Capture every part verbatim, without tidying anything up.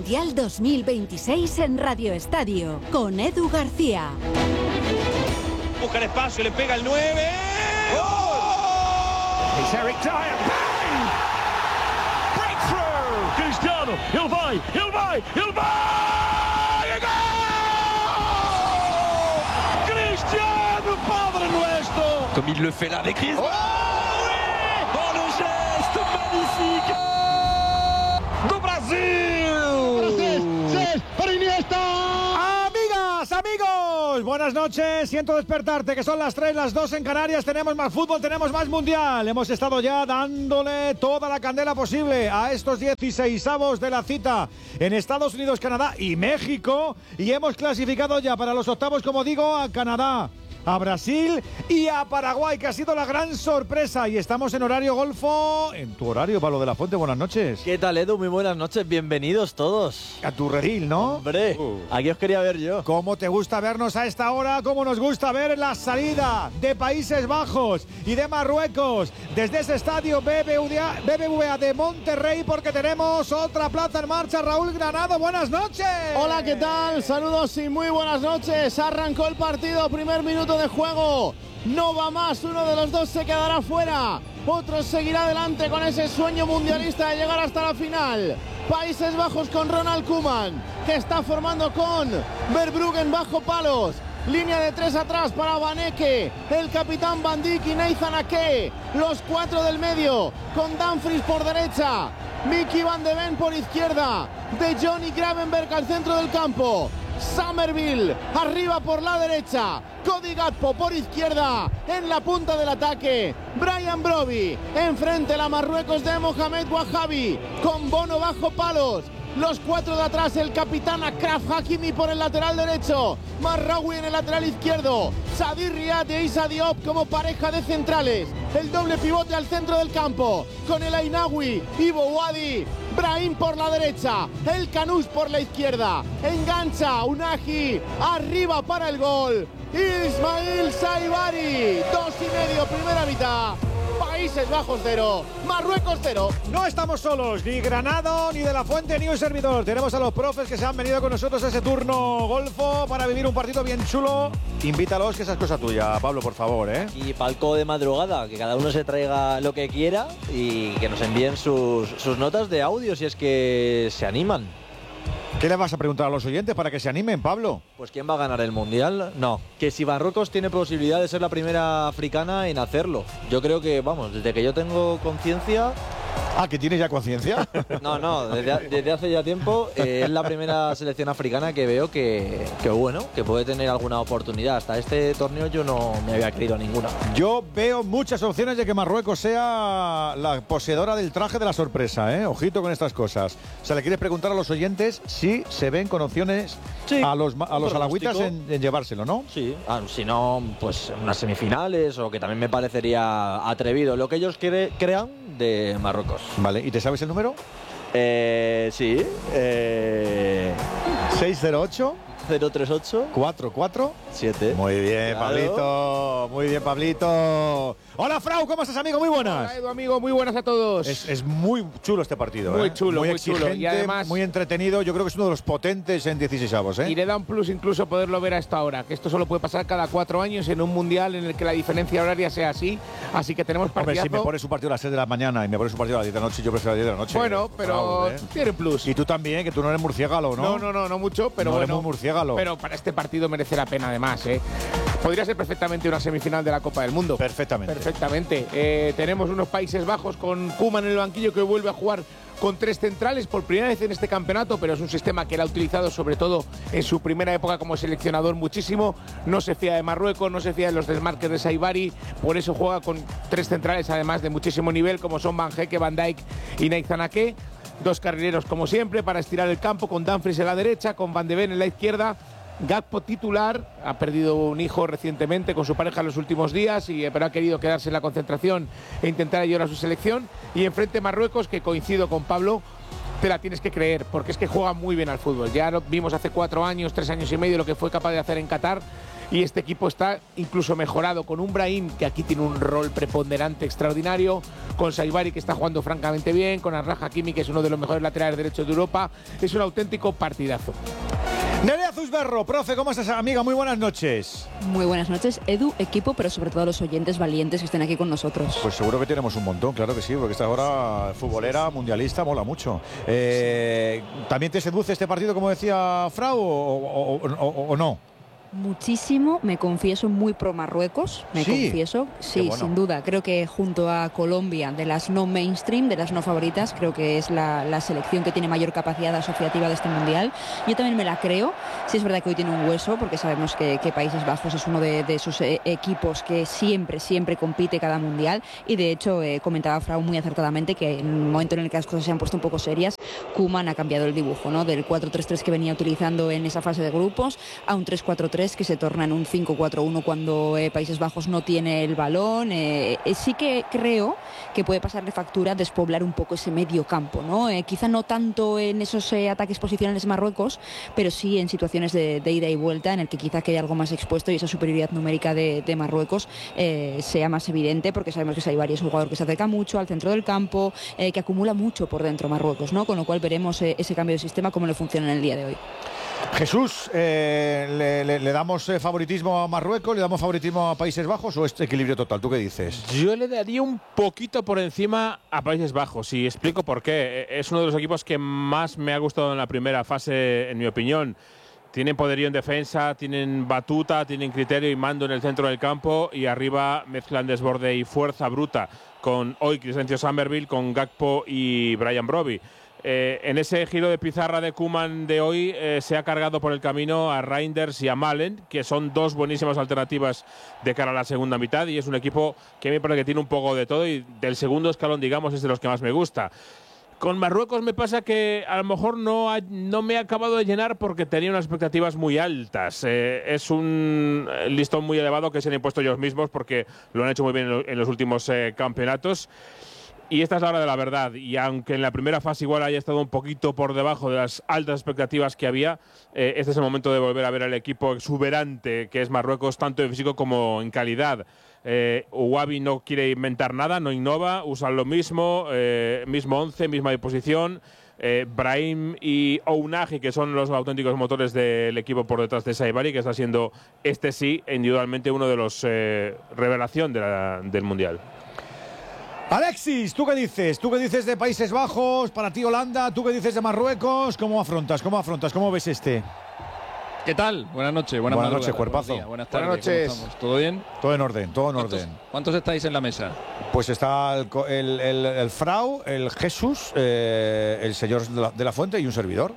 Mundial dos mil veintiséis en Radio Estadio, con Edu García. Busca el espacio, le pega el nueve. ¡Gol! Es Eric Dyer. Bang! Breakthrough! Cristiano, ele vai, ele vai, ele vai! E gol! Cristiano, Padre Nuestro! Comme il le fait là avec Griezmann. Oh, oui! Oh, le geste magnifique Do Brasil! Para Iniesta. Amigas, amigos, buenas noches. Siento despertarte, que son las tres, las dos en Canarias. Tenemos más fútbol, tenemos más mundial. Hemos estado ya dándole toda la candela posible a estos dieciseisavos de la cita en Estados Unidos, Canadá y México. Y hemos clasificado ya para los octavos, como digo, a Canadá, a Brasil y a Paraguay, que ha sido la gran sorpresa. Y estamos en horario golfo. En tu horario, Pablo de la Fuente, buenas noches. ¿Qué tal, Edu? Muy buenas noches, bienvenidos todos. A tu redil, ¿no? Hombre, uh. aquí os quería ver yo. ¿Cómo te gusta vernos a esta hora? ¿Cómo nos gusta ver la salida de Países Bajos y de Marruecos desde ese estadio B B V A de Monterrey? Porque tenemos otra plaza en marcha. Raúl Granado, buenas noches. Hola, ¿qué tal? Saludos y muy buenas noches. Arrancó el partido, primer minuto de juego. No va más, uno de los dos se quedará fuera. Otro seguirá adelante con ese sueño mundialista de llegar hasta la final. Países Bajos con Ronald Koeman, que está formando con Verbruggen bajo palos. Línea de tres atrás para Vaneke, el capitán Van Dijk y Nathan Ake. Los cuatro del medio, con Dumfries por derecha, Mickey Van de Ven por izquierda, De Jong y Gravenberch al centro del campo. Somerville arriba por la derecha, Cody Gakpo por izquierda, en la punta del ataque Brian Brobbey, enfrente la Marruecos de Mohamed Wahabi, con Bono bajo palos. Los cuatro de atrás, el capitán Achraf Hakimi por el lateral derecho, Marraoui en el lateral izquierdo, Sadi Riyad e Issa Diop como pareja de centrales. El doble pivote al centro del campo, con el Ainaoui, Ibo Wadi, Brahim por la derecha, el Canús por la izquierda. Engancha Unahi, arriba para el gol, Ismail Saibari. Dos y medio, primera mitad. Países Bajos cero, Marruecos cero. No estamos solos, ni Granado, ni de la Fuente, ni un servidor. Tenemos a los profes que se han venido con nosotros a ese turno golfo para vivir un partido bien chulo. Invítalos, que esa es cosa tuya, Pablo, por favor, ¿eh? Y palco de madrugada, que cada uno se traiga lo que quiera y que nos envíen sus, sus notas de audio si es que se animan. ¿Qué le vas a preguntar a los oyentes para que se animen, Pablo? Pues ¿quién va a ganar el Mundial? No. Que si Marruecos tiene posibilidad de ser la primera africana en hacerlo. Yo creo que, vamos, desde que yo tengo conciencia... Ah, ¿que tienes ya conciencia? No, no, desde, desde hace ya tiempo eh, es la primera selección africana que veo que, que, bueno, que puede tener alguna oportunidad. Hasta este torneo yo no me había creído ninguna. Yo veo muchas opciones de que Marruecos sea la poseedora del traje de la sorpresa, ¿eh? Ojito con estas cosas. O sea, le quieres preguntar a los oyentes si se ven con opciones sí, a los, a los alagüitas en, en llevárselo, ¿no? Sí, ah, si no, pues unas semifinales o que también me parecería atrevido lo que ellos cre crean de Marruecos. Vale, ¿y te sabes el número? Eh, sí. Eh... seis cero ocho cero tres ocho cuatro cuatro siete. Muy bien, claro. Pablito. Muy bien, Pablito. Hola, Frau, ¿cómo estás, amigo? Muy buenas. Hola, Edu, amigo, muy buenas a todos. Es, es muy chulo este partido, Muy ¿eh? chulo, muy, muy exigente, chulo. Y además, muy entretenido. Yo creo que es uno de los potentes en dieciseisavos, ¿eh? Y le da un plus incluso poderlo ver a esta hora, que esto solo puede pasar cada cuatro años en un mundial en el que la diferencia horaria sea así. Así que tenemos partidazo. Hombre, si me pones un partido a las seis de la mañana y me pones un partido a las diez de la noche, yo prefiero a las diez de la noche. Bueno, pero Frau, ¿eh? tiene plus. Y tú también, que tú no eres murciégalo, ¿no? No, no, no, no mucho, pero no bueno. eres muy murciégalo. Pero para este partido merece la pena además, ¿eh? Podría ser perfectamente una semifinal de la Copa del Mundo. Perfectamente. Perfectamente. Eh, tenemos unos Países Bajos con Koeman en el banquillo, que vuelve a jugar con tres centrales por primera vez en este campeonato, pero es un sistema que él ha utilizado sobre todo en su primera época como seleccionador muchísimo. No se fía de Marruecos, no se fía de los desmarques de Saibari, por eso juega con tres centrales además de muchísimo nivel, como son Van Hecke, Van Dijk y Nathan Ake. Dos carrileros como siempre para estirar el campo, con Dumfries en la derecha, con Van de Ven en la izquierda. Gakpo titular, ha perdido un hijo recientemente con su pareja en los últimos días, y, pero ha querido quedarse en la concentración e intentar ayudar a su selección. Y enfrente Marruecos, que coincido con Pablo, te la tienes que creer, porque es que juega muy bien al fútbol. Ya lo vimos hace cuatro años, tres años y medio lo que fue capaz de hacer en Qatar, y este equipo está incluso mejorado, con un Brahim que aquí tiene un rol preponderante extraordinario, con Saibari que está jugando francamente bien, con Achraf Hakimi que es uno de los mejores laterales derechos de Europa. Es un auténtico partidazo. Nerea Zusberro, profe, ¿cómo estás, amiga? Muy buenas noches. Muy buenas noches, Edu, equipo, pero sobre todo los oyentes valientes que estén aquí con nosotros. Pues seguro que tenemos un montón, claro que sí, porque esta hora futbolera, mundialista, mola mucho. Eh, ¿También te seduce este partido, como decía Frau, o, o, o, o no? Muchísimo, me confieso muy pro Marruecos, me sí, confieso, sí, bueno. Sin duda, creo que junto a Colombia, de las no mainstream, de las no favoritas, creo que es la, la selección que tiene mayor capacidad asociativa de este mundial. Yo también me la creo, sí es verdad que hoy tiene un hueso, porque sabemos que, que Países Bajos es uno de, de esos eh, equipos que siempre, siempre compite cada mundial, y de hecho eh, comentaba Frau muy acertadamente que en el momento en el que las cosas se han puesto un poco serias, Koeman ha cambiado el dibujo, ¿no? Del cuatro tres tres que venía utilizando en esa fase de grupos a un tres cuatro tres que se torna en un cinco cuatro uno cuando eh, Países Bajos no tiene el balón. Eh, eh, sí que creo que puede pasarle factura despoblar un poco ese medio campo, ¿no? Eh, quizá no tanto en esos eh, ataques posicionales de Marruecos, pero sí en situaciones de, de ida y vuelta, en el que quizá quede algo más expuesto y esa superioridad numérica de, de Marruecos eh, sea más evidente, porque sabemos que Saibari es un jugador que se acerca mucho al centro del campo, eh, que acumula mucho por dentro Marruecos, ¿no? Con lo cual veremos eh, ese cambio de sistema, cómo le funciona en el día de hoy. Jesús, eh, ¿le, le, ¿le damos eh, favoritismo a Marruecos, le damos favoritismo a Países Bajos o es equilibrio total? ¿Tú qué dices? Yo le daría un poquito por encima a Países Bajos y explico por qué. Es uno de los equipos que más me ha gustado en la primera fase, en mi opinión. Tienen poderío en defensa, tienen batuta, tienen criterio y mando en el centro del campo, y arriba mezclan desborde y fuerza bruta con hoy Crescencio Summerville, con Gakpo y Brian Brobbey. Eh, en ese giro de pizarra de Koeman de hoy eh, se ha cargado por el camino a Reinders y a Malen, que son dos buenísimas alternativas de cara a la segunda mitad, y es un equipo que me parece que tiene un poco de todo, y del segundo escalón, digamos, es de los que más me gusta. Con Marruecos me pasa que a lo mejor no, ha, no me ha acabado de llenar porque tenía unas expectativas muy altas. Eh, es un listón muy elevado que se han impuesto ellos mismos porque lo han hecho muy bien en, lo, en los últimos eh, campeonatos. Y esta es la hora de la verdad, y aunque en la primera fase igual haya estado un poquito por debajo de las altas expectativas que había, eh, este es el momento de volver a ver al equipo exuberante que es Marruecos, tanto en físico como en calidad. Eh, Ouabi no quiere inventar nada, no innova, usa lo mismo, eh, mismo once, misma disposición. Eh, Brahim y Ounahi, que son los auténticos motores del equipo por detrás de Saibari, que está siendo este sí, indudablemente uno de los eh, revelación de la, del Mundial. Alexis, ¿tú qué dices? ¿Tú qué dices de Países Bajos? Para ti Holanda, ¿tú qué dices de Marruecos? ¿Cómo afrontas? ¿Cómo afrontas? ¿Cómo ves este? ¿Qué tal? Buenas noches. Buenas, buenas noches, cuerpazo. Buenas, buenas tardes. Buenas noches. ¿Cómo estamos? ¿Todo bien? Todo en orden, todo en ¿Cuántos, orden. ¿Cuántos estáis en la mesa? Pues está el, el, el, el Frau, el Jesús, eh, el señor de la, de la Fuente y un servidor.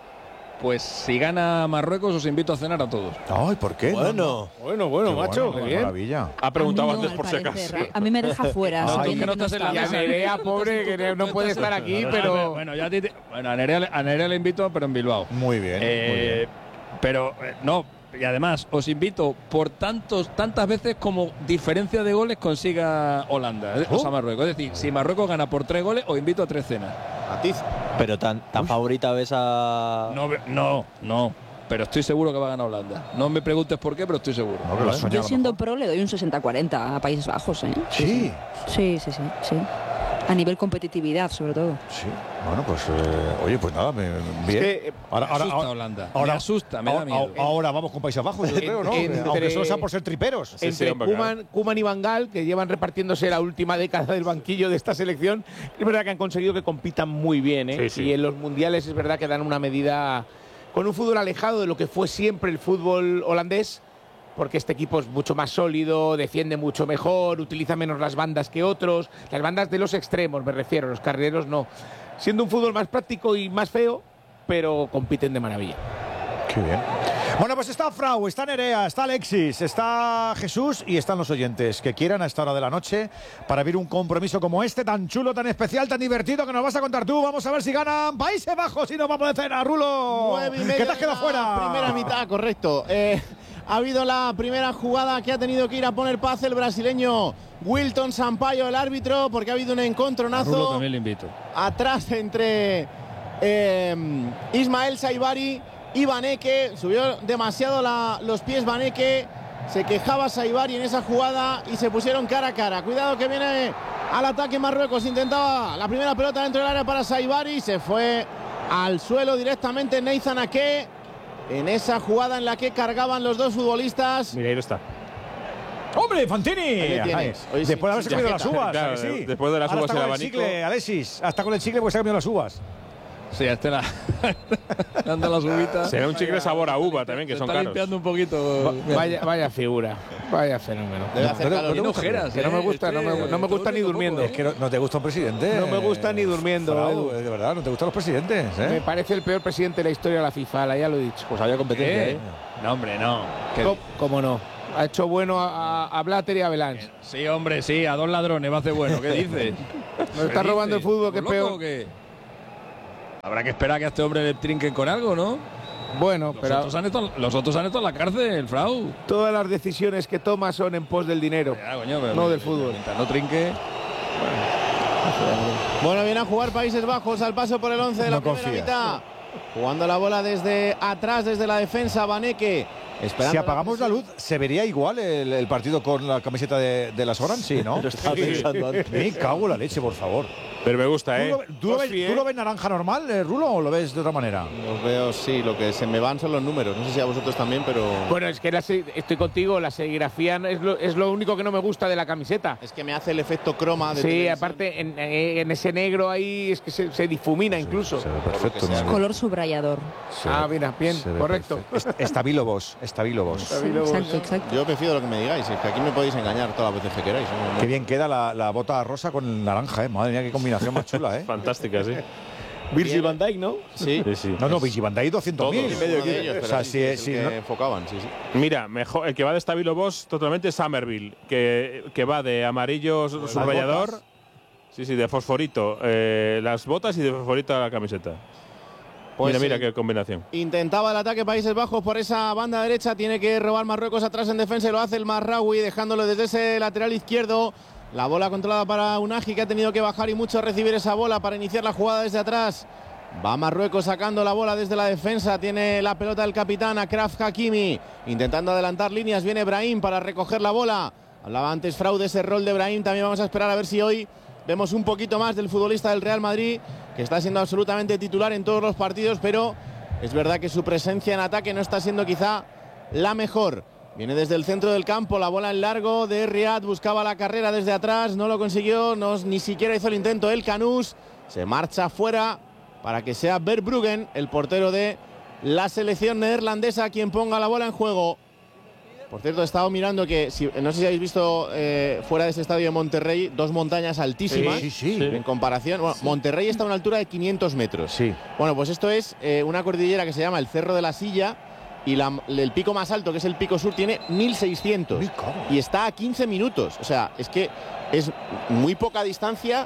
Pues si gana Marruecos os invito a cenar a todos. Ay, ¿por qué? Bueno, no, no. bueno, bueno, Qué macho, bueno, qué bien. Maravilla. Ha preguntado A mí no, antes por si acaso. A mí me deja fuera. No, Ay, tú que no estás en la Y a mesa. Nerea, pobre, que no puede estar aquí, pero... Bueno, ya te, bueno a, Nerea, a Nerea le invito, pero en Bilbao. Muy bien, eh, muy bien. Pero, eh, no, y además os invito por tantos tantas veces como diferencia de goles consiga Holanda, eh, ¿Oh? o sea, Marruecos. Es decir, si Marruecos gana por tres goles, os invito a tres cenas. A ti. Pero tan, tan favorita ves a... No, no, no. Pero estoy seguro que va a ganar Holanda. No me preguntes por qué, pero estoy seguro. No, que lo has soñado Yo a lo siendo mejor. pro le doy un sesenta cuarenta a Países Bajos, ¿eh? Sí. Sí, sí, sí, sí. A nivel competitividad, sobre todo. Sí. Bueno, pues, eh, oye, pues nada, me, bien. Es que, ahora, Me ahora, asusta ahora, Holanda. ahora- me asusta, me da ahora- miedo. ahora vamos con Países Bajos, yo creo, ¿no? entre- Aunque solo sea por ser triperos. Sí, Entre hombre, claro. Koeman, Koeman y Van Gaal, que llevan repartiéndose la última década del banquillo de esta selección, es verdad que han conseguido que compitan muy bien, ¿eh? Sí, sí. Y en los mundiales es verdad que dan una medida con un fútbol alejado de lo que fue siempre el fútbol holandés, porque este equipo es mucho más sólido, defiende mucho mejor, utiliza menos las bandas que otros, las bandas de los extremos me refiero, los carrileros no. Siendo un fútbol más práctico y más feo, pero compiten de maravilla. Qué bien. Bueno, pues está Frau, está Nerea, está Alexis, está Jesús y están los oyentes que quieran a esta hora de la noche para vivir un compromiso como este, tan chulo, tan especial, tan divertido que nos vas a contar tú. Vamos a ver si ganan Países Bajos y nos vamos de cena, Rulo. Nueve y media ¿Qué te has de quedado la fuera? Primera mitad, correcto. Eh, ha habido la primera jugada que ha tenido que ir a poner paz el brasileño Wilton Sampaio, el árbitro, porque ha habido un A Rulo encontronazo también le invito. atrás entre eh, Ismael Saibari y Vaneke. Subió demasiado la, los pies Vaneke. Se quejaba Saibari en esa jugada y se pusieron cara a cara. Cuidado que viene al ataque Marruecos. Intentaba la primera pelota dentro del área para Saibari. Se fue al suelo directamente Neizan Ake. En esa jugada en la que cargaban los dos futbolistas. Mira, ahí lo está. ¡Hombre, Fantini! Ay, después de haberse comido las uvas. Claro, sí. Después de las Ahora uvas y el está con abanico. el chicle, Alexis. Hasta con el chicle porque se ha comido las uvas. Sí, este la. Anda las uvitas. Será un chicle sabor a uva también, que Se son está caros. limpiando un poquito. Vaya, vaya figura, vaya fenómeno. Debe hacer no, calor. Tiene ojeras, Que no me ¿eh? gusta, no me, no me gusta ni durmiendo. Es que no, no te gusta un presidente. No me gusta ni durmiendo, Frau, Edu. de verdad, no te gustan los presidentes. ¿eh? Me parece el peor presidente de la historia de la FIFA, ya lo he dicho. Pues había competencia, ¿Qué? ¿eh? No, hombre, no. ¿Qué? ¿Cómo, cómo no? Ha hecho bueno a, a, a Blatter y a Belange. Sí, hombre, sí, a dos ladrones va a hacer bueno. ¿Qué dices? Nos está robando el fútbol, que es ¿Estás loco peor. o qué? Habrá que esperar que a este hombre le trinquen con algo, ¿no? Bueno, Los, pero otros, han estado, los otros han estado en la cárcel, Frau. todas las decisiones que toma son en pos del dinero. Ya, coño, pero No del fútbol. Mientras no trinque. Bueno, viene a jugar Países Bajos al paso por el once de la No primera confías. mitad. Jugando la bola desde atrás, desde la defensa, Vaneke. Esperando Si apagamos la luz, ¿se vería igual el, el partido con la camiseta de, de las Orange? Sí, ¿no? Lo estaba pensando antes. Me cago en la leche, por favor. Pero me gusta, ¿Tú, ¿eh? lo, tú lo ves, sí, tú ¿eh? lo ves naranja normal, eh, Rulo, o lo ves de otra manera? Los veo, sí, lo que se me van son los números. No sé si a vosotros también, pero. Bueno, es que la se- estoy contigo, la serigrafía no- es lo, es lo único que no me gusta de la camiseta. Es que me hace el efecto croma de Sí, televisión. aparte en, en ese negro ahí es que se, se difumina incluso. Se ve perfecto. sea. ¿no? Color subrayador. Se Ah, ve- mira, bien, se ve correcto. perfecto. Estabilo vos, estabilo vos. Exacto, exacto. Yo me fío de lo que me digáis. Es que aquí me podéis engañar todas las veces que queráis. ¿no? No- Qué bien queda la, la bota rosa con el naranja, ¿eh? Madre mía, qué combinación más chula, ¿eh? Fantástica, sí. Virgil van Dijk, ¿no? Sí. Sí, sí. No, no, Vichy Van Dijk doscientos mil. Todos. Uno de ellos, O pero sea, sí, si, sí, es el si que no- enfocaban, sí, sí. Mira, mejor, el que va de Stabilo Boss totalmente es Somerville, que, que va de amarillo Pues subrayador. Sí, sí, de fosforito eh, las botas y de fosforito la camiseta. Pues mira, mira sí. qué combinación. Intentaba el ataque Países Bajos por esa banda derecha. Tiene que robar Marruecos atrás en defensa y lo hace el Marraoui, dejándolo desde ese lateral izquierdo. La bola controlada para Unagi, que ha tenido que bajar y mucho a recibir esa bola para iniciar la jugada desde atrás. Va Marruecos sacando la bola desde la defensa. Tiene la pelota el capitán Akraf Hakimi. Intentando adelantar líneas. Viene Brahim para recoger la bola. Hablaba antes Frau de ese rol de Brahim. También vamos a esperar a ver si hoy vemos un poquito más del futbolista del Real Madrid, que está siendo absolutamente titular en todos los partidos, pero es verdad que su presencia en ataque no está siendo quizá la mejor. Viene desde el centro del campo, la bola en largo de Riyad, buscaba la carrera desde atrás, no lo consiguió, no, ni siquiera hizo el intento el Canús, se marcha fuera para que sea Verbruggen, el portero de la selección neerlandesa, quien ponga la bola en juego. Por cierto, he estado mirando que, si, no sé si habéis visto eh, fuera de ese estadio de Monterrey, dos montañas altísimas. Sí, sí, sí. En comparación, bueno, Monterrey está a una altura de quinientos metros. Sí. Bueno, pues esto es eh, una cordillera que se llama el Cerro de la Silla y la- el pico más alto, que es el pico sur, tiene mil seiscientos Me cago. y está a quince minutos. O sea, es que es muy poca distancia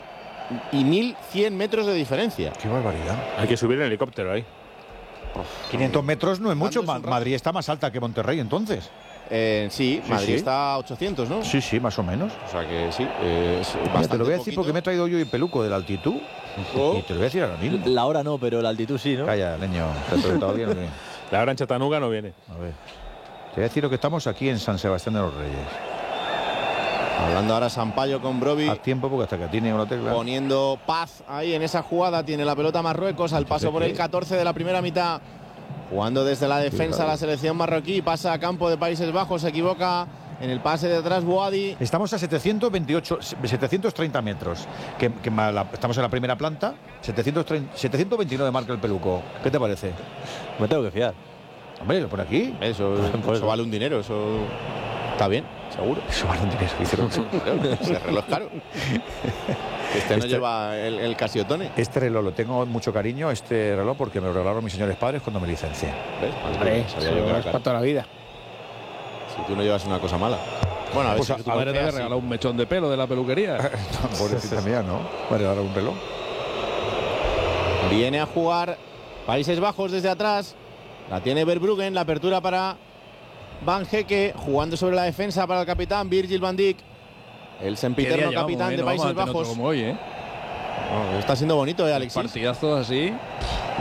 y mil cien metros de diferencia. Qué barbaridad. Hay que subir en helicóptero ahí. quinientos metros no es mucho. es un Ma- rato. Madrid está más alta que Monterrey, entonces. Eh, sí, Sí, Madrid sí. está a ochocientos, ¿no? Sí, sí, más o menos. O sea que sí, eh, es Mira, bastante te lo voy a decir poquito. porque me he traído yo el peluco de la altitud. Oh. Y te lo voy a decir ahora mismo. La hora no, pero la altitud sí, ¿no? Calla, leño. Todavía no viene. La hora en Chattanooga no viene. A ver. Te voy a decir lo que estamos aquí en San Sebastián de los Reyes. Hablando ahora Sampaio con Brovi, Haz tiempo porque hasta que tiene una tecla. poniendo paz ahí en esa jugada. Tiene la pelota Marruecos al paso por el catorce de la primera mitad. Jugando desde la defensa la selección marroquí. Pasa a campo de Países Bajos. Se equivoca en el pase de atrás Boadi. Estamos a setecientos veintiocho, setecientos treinta metros. Que, que ma- la- estamos en la primera planta. setecientos treinta, setecientos veintinueve marca el peluco. ¿Qué te parece? Me tengo que fiar. Hombre, lo pone aquí. Eso, Pues- eso vale un dinero. Eso está bien, seguro. Eso vale un dinero. Dice el otro. Ese reloj caro. Este no Este- lleva el, el Casiotone. Este reloj lo tengo mucho cariño, este reloj, porque me lo regalaron mis señores padres cuando me licencié. ¿Ves? Hombre, Sabía yo que eso era es caro. para toda la vida. Si tú no llevas una cosa mala. Bueno, a ver Pues si a- tu A ver, te mujer he así. regalado un mechón de pelo de la peluquería. Pobrecita mía, ¿no? Me regalaron un reloj. Viene a jugar Países Bajos desde atrás. La tiene Verbruggen. La apertura para Van Hecke. Jugando sobre la defensa para el capitán Virgil van Dijk. El Qué día sempiterno llevamos, capitán ¿eh? de No vamos a Países tener otro Bajos. como hoy, ¿eh? Oh, está siendo bonito, ¿eh, Alexis? Partidazos así.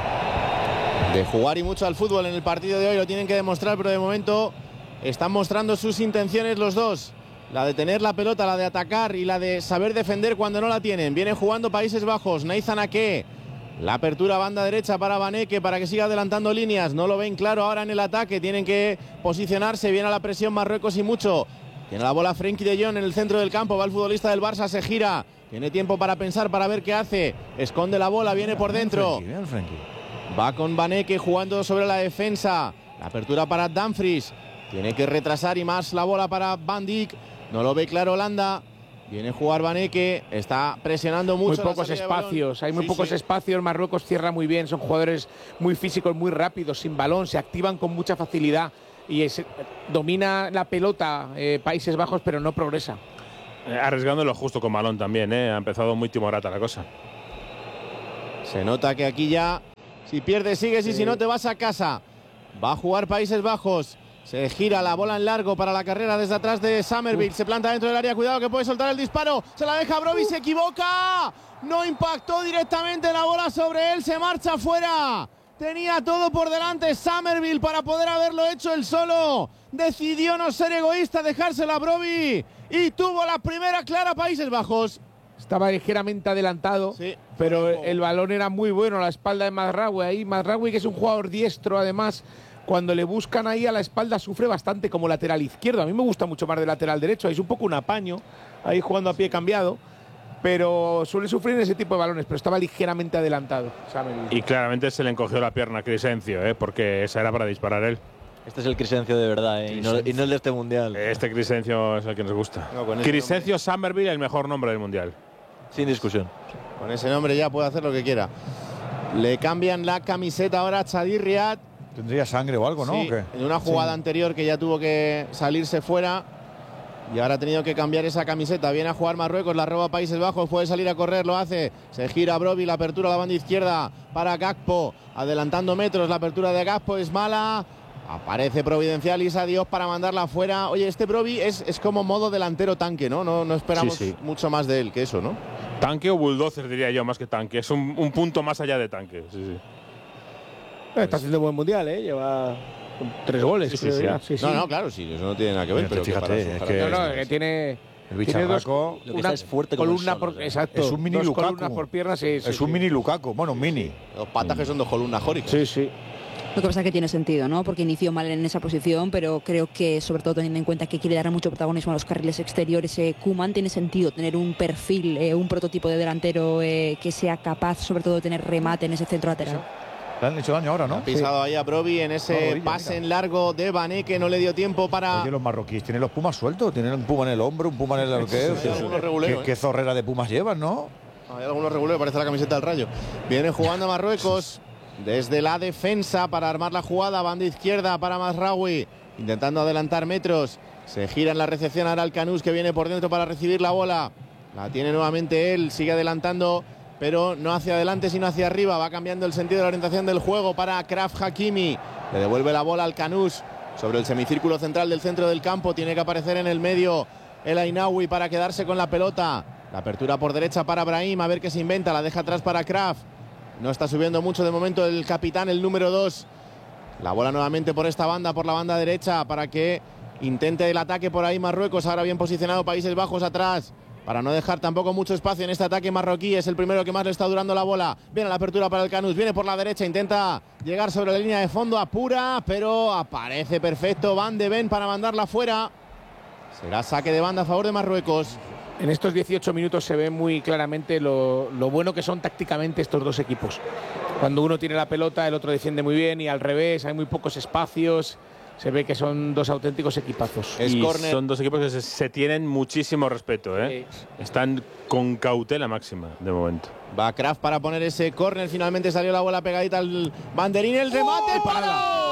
De jugar y mucho al fútbol en el partido de hoy, lo tienen que demostrar, pero de momento están mostrando sus intenciones los dos. La de tener la pelota, la de atacar y la de saber defender cuando no la tienen. Vienen jugando Países Bajos, Nathan Ake. La apertura banda derecha para Vaneke para que siga adelantando líneas. No lo ven claro ahora en el ataque. Tienen que posicionarse. Viene a la presión Marruecos y mucho. Tiene la bola Frenkie de Jong en el centro del campo. Va el futbolista del Barça, se gira. Tiene tiempo para pensar, para ver qué hace. Esconde la bola, viene por dentro. Va con Vaneke jugando sobre la defensa. La apertura para Dumfries. Tiene que retrasar y más la bola para Van Dijk. No lo ve claro Holanda. Viene a jugar Vaneke. Está presionando mucho. Muy pocos espacios. Hay muy sí, pocos sí. espacios. Marruecos cierra muy bien. Son jugadores muy físicos, muy rápidos, sin balón. Se activan con mucha facilidad. Y es, domina la pelota eh, Países Bajos, pero no progresa. Eh, arriesgando lo justo con balón también. Eh. Ha empezado muy timorata la cosa. Se nota que aquí ya, si pierdes sigues sí. y si no te vas a casa. Va a jugar Países Bajos. Se gira la bola en largo para la carrera desde atrás de Summerville. Se planta dentro del área. Cuidado que puede soltar el disparo. Se la deja Brobbey. Se equivoca. No impactó directamente la bola sobre él. Se marcha fuera. Tenía todo por delante Summerville para poder haberlo hecho él solo. Decidió no ser egoísta, dejársela a Brobbey. Y tuvo la primera clara Países Bajos. Estaba ligeramente adelantado, sí. pero el balón era muy bueno a la espalda de Mazraoui. Ahí Mazraoui, que es un jugador diestro, además, cuando le buscan ahí a la espalda sufre bastante como lateral izquierdo. A mí me gusta mucho más de lateral derecho. Es un poco un apaño, ahí jugando a pie cambiado. Pero suele sufrir ese tipo de balones, pero estaba ligeramente adelantado. Y claramente se le encogió la pierna a Crysencio, ¿eh? porque esa era para disparar él. Este es el Crysencio de verdad, ¿eh? y, no, y no el de este mundial. Este Crysencio es el que nos gusta. No, Crysencio Summerville, el mejor nombre del mundial. Sin discusión. Con ese nombre ya puede hacer lo que quiera. Le cambian la camiseta ahora a Chadi Riad. Tendría sangre o algo, ¿no? Sí, ¿O qué? En una jugada sí. anterior que ya tuvo que salirse fuera. Y ahora ha tenido que cambiar esa camiseta. Viene a jugar Marruecos, la roba Países Bajos. Puede salir a correr, lo hace. Se gira Brobbey, la apertura a la banda izquierda para Gakpo. Adelantando metros, la apertura de Gakpo es mala. Aparece Providencial y Issa Diop para mandarla afuera. Oye, este Brobbey es, es como modo delantero tanque, ¿no? No, no esperamos sí, sí. mucho más de él que eso, ¿no? Tanque o bulldozer, diría yo, más que tanque. Es un, un punto más allá de tanque. Sí, sí. Pues está haciendo buen mundial, ¿eh? Lleva tres goles. Sí, sí, sí. Sí, sí. No, no, claro, sí, eso no tiene nada que ver. Pero fíjate, que para, es para que, no, no, que tiene. El bicharraco lo que está es fuerte como columna el sol, por, exacto, es un mini dos Lukaku. columnas por pierna, sí, sí, es sí. un mini Lukaku, bueno, un mini. Los patas que son dos columnas jóricas. Sí, sí. Lo que pasa es que tiene sentido, ¿no? Porque inició mal en esa posición, pero creo que, sobre todo teniendo en cuenta que quiere dar mucho protagonismo a los carriles exteriores, eh, Koeman, tiene sentido tener un perfil, eh, un prototipo de delantero eh, que sea capaz, sobre todo, de tener remate en ese centro lateral. Le han hecho daño ahora, ¿no? Ha pisado sí. ahí a Brobbey en ese no, rodilla, pase mira. en largo de Vaneke, que no le dio tiempo para… Oye, los marroquíes tienen los pumas sueltos, tienen un puma en el hombro, un puma en el arqueo. Sí, sí, ¿Qué, ¿Qué, ¿Qué zorrera de pumas llevan, no? Hay algunos reguleros, parece la camiseta del Rayo. Viene jugando Marruecos desde la defensa para armar la jugada, banda izquierda para Mazraoui, intentando adelantar metros. Se gira en la recepción ahora el Canús, que viene por dentro para recibir la bola. La tiene nuevamente él, sigue adelantando, pero no hacia adelante sino hacia arriba. Va cambiando el sentido de la orientación del juego para Achraf Hakimi. Le devuelve la bola al Canús sobre el semicírculo central del centro del campo. Tiene que aparecer en el medio el Ainaoui para quedarse con la pelota. La apertura por derecha para Brahim, a ver qué se inventa. La deja atrás para Achraf. No está subiendo mucho de momento el capitán, el número dos. La bola nuevamente por esta banda, por la banda derecha, para que intente el ataque por ahí Marruecos. Ahora bien posicionado Países Bajos atrás, para no dejar tampoco mucho espacio en este ataque marroquí. Es el primero que más le está durando la bola. Viene la apertura para el Canús, viene por la derecha, intenta llegar sobre la línea de fondo, apura, pero aparece perfecto Van de Ven para mandarla fuera. Será saque de banda a favor de Marruecos. En estos dieciocho minutos se ve muy claramente lo, lo bueno que son tácticamente estos dos equipos. Cuando uno tiene la pelota, el otro defiende muy bien, y al revés, hay muy pocos espacios. Se ve que son dos auténticos equipazos. Es y corner. Son dos equipos que se, se tienen muchísimo respeto, ¿eh? Sí. Están con cautela máxima de momento. Va Kraft para poner ese córner. Finalmente salió la bola pegadita al banderín. El remate ¡Oh! para…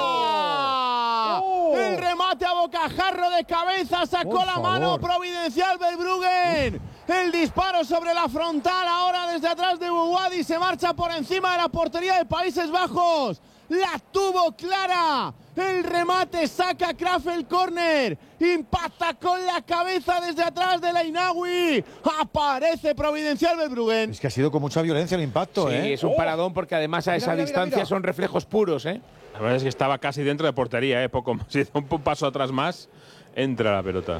¡Oh! El remate a bocajarro de cabeza. Sacó Por la favor. mano Providencial Verbruggen. El disparo sobre la frontal ahora desde atrás de Bouhaddi. Se marcha por encima de la portería de Países Bajos. la tuvo clara. El remate saca Krafth el córner. Impacta con la cabeza desde atrás de la Inawi. Aparece Providencial Verbruggen. Es que ha sido con mucha violencia el impacto, sí, ¿eh? es un paradón porque además a Mira, esa mira, distancia mira, mira. son reflejos puros, ¿eh? La verdad es que estaba casi dentro de portería, ¿eh? Poco más. Si da un paso atrás más, entra la pelota.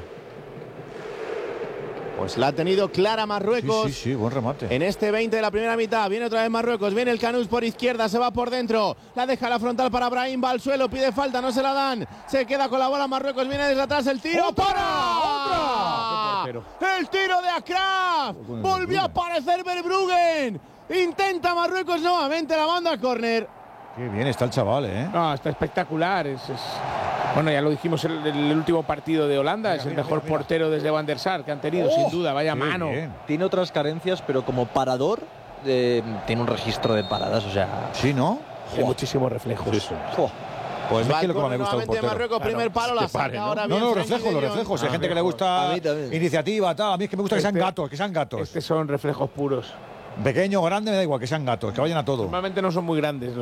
Pues la ha tenido clara Marruecos. Sí, sí, sí, buen remate. En este veinte de la primera mitad, viene otra vez Marruecos, viene el Canús por izquierda, se va por dentro, la deja la frontal para Brahim, va al suelo, pide falta, no se la dan, se queda con la bola Marruecos, viene desde atrás el tiro, ¡Otra! ¡para! ¡Otra! El tiro de Akraf, volvió a aparecer Verbruggen, intenta Marruecos nuevamente la banda córner. Qué bien está el chaval, ¿eh? No, está espectacular. Es, es... Bueno, ya lo dijimos en el, el último partido de Holanda. Mira, es el mira, mejor mira, mira. portero desde Van der Sar que han tenido, oh, sin duda. Vaya mano. Bien. Tiene otras carencias, pero como parador eh, tiene un registro de paradas. O sea, sí, ¿no? Tiene muchísimos reflejos. Sí, sí. Oh. Pues es que lo que más me gusta un portero. Marruecos, claro, primer palo, la saca, ¿no? Ahora no, no, los reflejos, los reflejos. Hay ah, gente que le gusta a iniciativa, tal. A mí es que me gusta este, que sean gatos, que sean gatos. Estos son reflejos puros. Pequeño, grande, me da igual, que sean gatos, que vayan a todo. Normalmente no son muy grandes.